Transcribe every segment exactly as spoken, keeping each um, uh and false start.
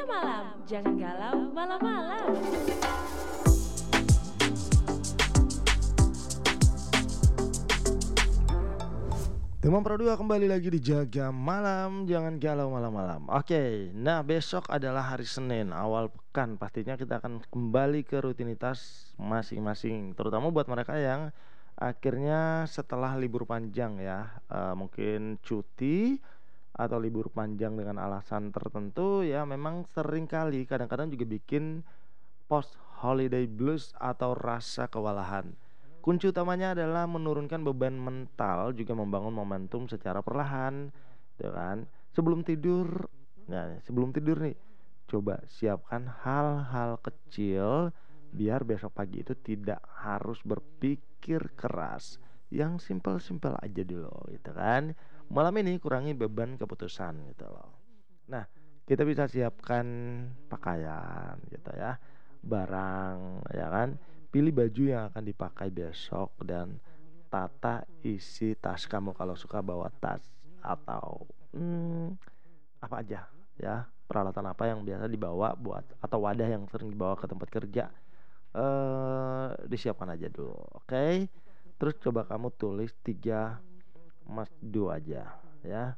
malam, jangan galau malam-malam. Teman Pro dua kembali lagi di Jaga Malam, jangan galau malam-malam. Oke, nah besok adalah hari Senin, awal pekan. Pastinya kita akan kembali ke rutinitas masing-masing. Terutama buat mereka yang akhirnya setelah libur panjang ya, eh, mungkin cuti atau libur panjang dengan alasan tertentu ya, memang sering kali kadang-kadang juga bikin post holiday blues atau rasa kewalahan. Kunci utamanya adalah menurunkan beban mental, juga membangun momentum secara perlahan, gitu kan. Sebelum tidur, nah sebelum tidur nih, coba siapkan hal-hal kecil biar besok pagi itu tidak harus berpikir keras. Yang simpel-simpel aja dulu, gitu kan. Malam ini kurangi beban keputusan, gitu loh. Nah, kita bisa siapkan pakaian, gitu ya, barang, ya kan. Pilih baju yang akan dipakai besok dan tata isi tas kamu kalau suka bawa tas atau hmm, apa aja ya, peralatan apa yang biasa dibawa buat atau wadah yang sering dibawa ke tempat kerja, eh disiapkan aja dulu, oke. Terus coba kamu tulis tiga must do aja ya.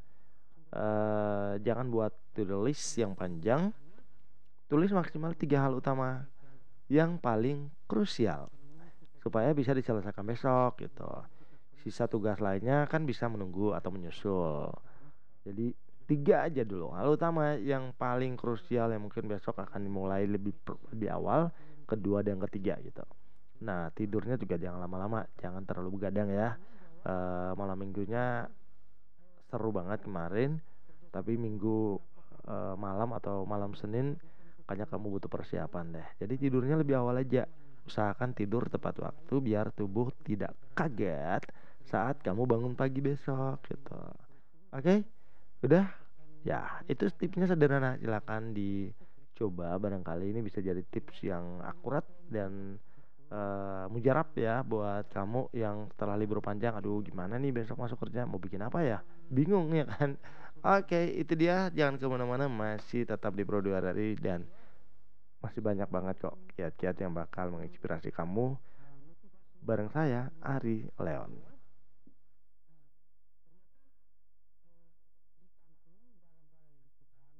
Eh jangan buat to-do list yang panjang, tulis maksimal tiga hal utama yang paling krusial supaya bisa diselesaikan besok gitu. Sisa tugas lainnya kan bisa menunggu atau menyusul. Jadi tiga aja dulu hal utama yang paling krusial yang mungkin besok akan dimulai lebih lebih awal, kedua dan ketiga gitu. Nah tidurnya juga jangan lama-lama, jangan terlalu begadang ya. E, malam minggunya seru banget kemarin, tapi minggu e, malam atau malam Senin kayaknya kamu butuh persiapan deh. Jadi tidurnya lebih awal aja. Usahakan tidur tepat waktu biar tubuh tidak kaget saat kamu bangun pagi besok gitu. Oke? Udah? Ya, itu tipsnya sederhana. Silakan dicoba, barangkali ini bisa jadi tips yang akurat dan uh, mujarab ya buat kamu yang setelah libur panjang. Aduh, gimana nih besok masuk kerja? Mau bikin apa ya? Bingung ya kan? Oke, itu dia. Jangan kemana-mana. Masih tetap di Pro dua Hari dan masih banyak banget kok kiat-kiat yang bakal menginspirasi kamu bareng saya, Ari Leon.